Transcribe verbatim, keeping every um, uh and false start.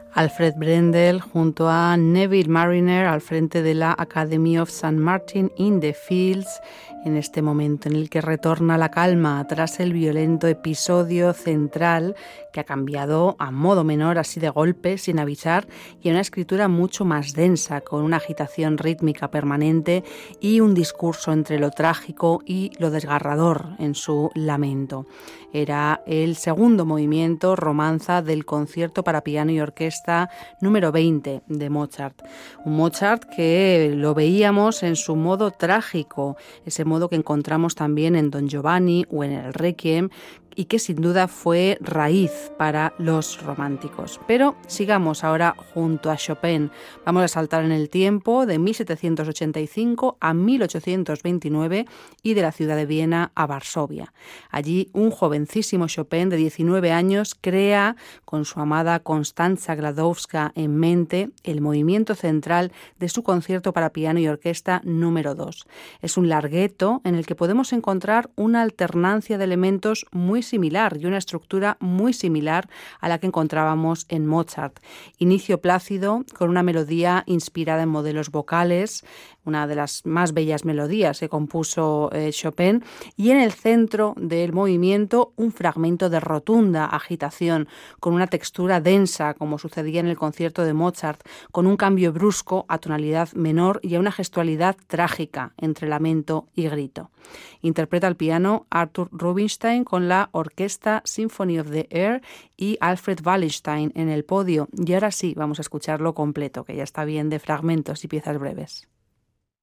Alfred Brendel junto a Neville Marriner al frente de la Academy of Saint Martin in the Fields, en este momento en el que retorna la calma tras el violento episodio central que ha cambiado a modo menor, así de golpe, sin avisar, y a una escritura mucho más densa, con una agitación rítmica permanente y un discurso entre lo trágico y lo desgarrador en su lamento. Era el segundo movimiento, romanza del concierto para piano y orquesta número veinte de Mozart. Un Mozart que lo veíamos en su modo trágico, ese modo que encontramos también en Don Giovanni o en el Requiem, y que sin duda fue raíz para los románticos. Pero sigamos ahora junto a Chopin. Vamos a saltar en el tiempo de mil setecientos ochenta y cinco a mil ochocientos veintinueve y de la ciudad de Viena a Varsovia. Allí un jovencísimo Chopin de diecinueve años crea, con su amada Constanza Gladowska en mente, el movimiento central de su concierto para piano y orquesta número dos. Es un larghetto en el que podemos encontrar una alternancia de elementos muy similar y una estructura muy similar a la que encontrábamos en Mozart. Inicio plácido, con una melodía inspirada en modelos vocales, una de las más bellas melodías que compuso eh, Chopin, y en el centro del movimiento un fragmento de rotunda agitación, con una textura densa, como sucedía en el concierto de Mozart, con un cambio brusco a tonalidad menor y a una gestualidad trágica entre lamento y grito. Interpreta al piano Arthur Rubinstein con la Orquesta Symphony of the Air y Alfred Wallenstein en el podio. Y ahora sí, vamos a escucharlo completo, que ya está bien de fragmentos y piezas breves.